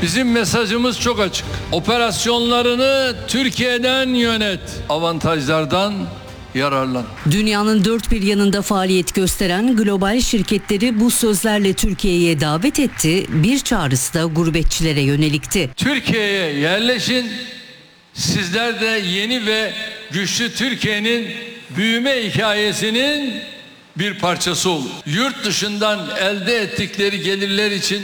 Bizim mesajımız çok açık. Operasyonlarını Türkiye'den yönet. Avantajlardan yararlan. Dünyanın dört bir yanında faaliyet gösteren global şirketleri bu sözlerle Türkiye'ye davet etti. Bir çağrısı da gurbetçilere yönelikti. Türkiye'ye yerleşin. Sizler de yeni ve güçlü Türkiye'nin büyüme hikayesinin bir parçası olun. Yurt dışından elde ettikleri gelirler için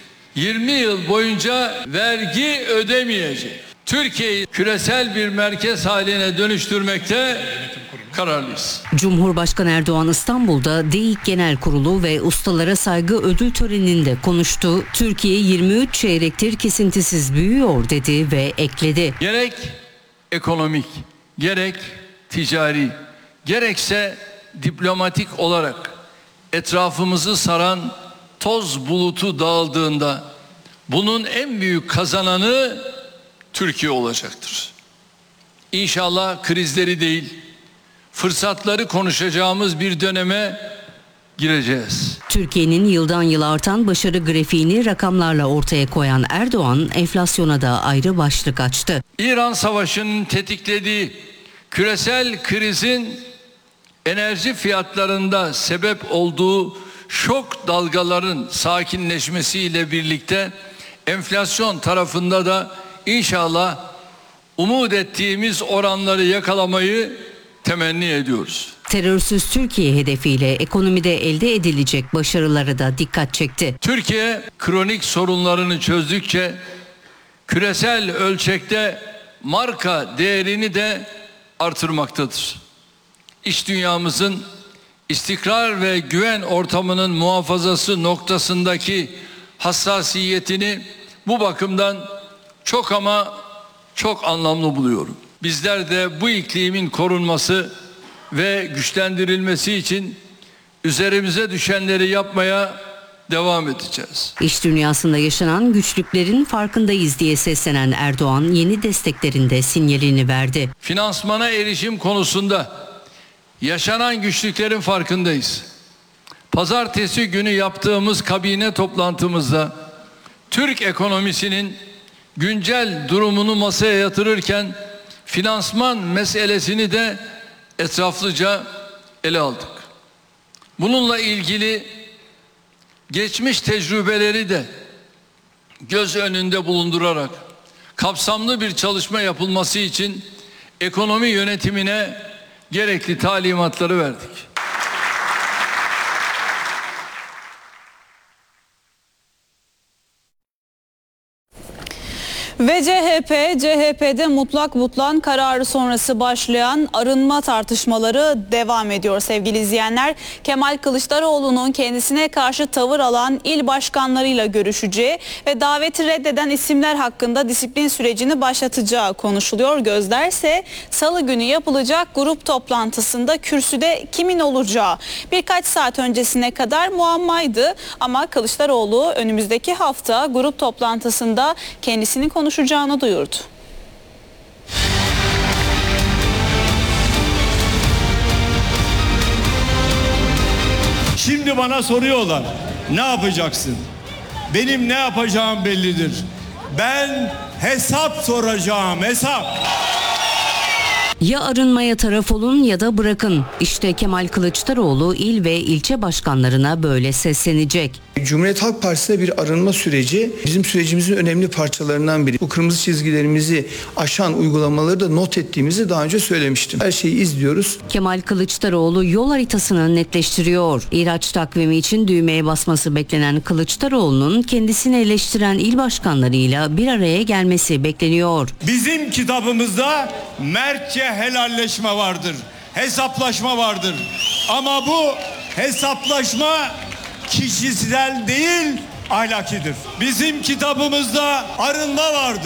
20 yıl boyunca vergi ödemeyecek. Türkiye'yi küresel bir merkez haline dönüştürmekte kararlıyız. Cumhurbaşkanı Erdoğan İstanbul'da DİİK Genel Kurulu ve Ustalara Saygı Ödül Töreni'nde konuştu. Türkiye 23 çeyrektir kesintisiz büyüyor dedi ve ekledi. Gerek ekonomik, gerek ticari, gerekse diplomatik olarak etrafımızı saran toz bulutu dağıldığında bunun en büyük kazananı Türkiye olacaktır. İnşallah krizleri değil, fırsatları konuşacağımız bir döneme gireceğiz. Türkiye'nin yıldan yıla artan başarı grafiğini rakamlarla ortaya koyan Erdoğan, enflasyona da ayrı başlık açtı. İran Savaşı'nın tetiklediği küresel krizin enerji fiyatlarında sebep olduğu şok dalgaların sakinleşmesiyle birlikte enflasyon tarafında da inşallah umut ettiğimiz oranları yakalamayı temenni ediyoruz. Terörsüz Türkiye hedefiyle ekonomide elde edilecek başarılara da dikkat çekti. Türkiye kronik sorunlarını çözdükçe küresel ölçekte marka değerini de artırmaktadır. İş dünyamızın istikrar ve güven ortamının muhafazası noktasındaki hassasiyetini bu bakımdan çok ama çok anlamlı buluyorum. Bizler de bu iklimin korunması ve güçlendirilmesi için üzerimize düşenleri yapmaya devam edeceğiz. İş dünyasında yaşanan güçlüklerin farkındayız diye seslenen Erdoğan yeni desteklerin de sinyalini verdi. Finansmana erişim konusunda yaşanan güçlüklerin farkındayız. Pazartesi günü yaptığımız kabine toplantımızda Türk ekonomisinin güncel durumunu masaya yatırırken finansman meselesini de etraflıca ele aldık. Bununla ilgili geçmiş tecrübeleri de göz önünde bulundurarak kapsamlı bir çalışma yapılması için ekonomi yönetimine gerekli talimatları verdik. Ve CHP'de mutlak butlan kararı sonrası başlayan arınma tartışmaları devam ediyor sevgili izleyenler. Kemal Kılıçdaroğlu'nun kendisine karşı tavır alan il başkanlarıyla görüşeceği ve daveti reddeden isimler hakkında disiplin sürecini başlatacağı konuşuluyor. Gözlerse Salı günü yapılacak grup toplantısında kürsüde kimin olacağı birkaç saat öncesine kadar muammaydı. Ama Kılıçdaroğlu önümüzdeki hafta grup toplantısında kendisinin konuşacağını duyurdu. Şimdi bana soruyorlar, ne yapacaksın? Benim ne yapacağım bellidir. Ben hesap soracağım, hesap. Ya arınmaya taraf olun ya da bırakın. İşte Kemal Kılıçdaroğlu il ve ilçe başkanlarına böyle seslenecek. Cumhuriyet Halk Partisi'nde bir arınma süreci bizim sürecimizin önemli parçalarından biri. Bu kırmızı çizgilerimizi aşan uygulamaları da not ettiğimizi daha önce söylemiştim. Her şeyi izliyoruz. Kemal Kılıçdaroğlu yol haritasını netleştiriyor. İhraç takvimi için düğmeye basması beklenen Kılıçdaroğlu'nun kendisini eleştiren il başkanlarıyla bir araya gelmesi bekleniyor. Bizim kitabımızda mertçe helalleşme vardır, hesaplaşma vardır. Ama bu hesaplaşma kişisel değil, ahlakidir. Bizim kitabımızda arınma vardır.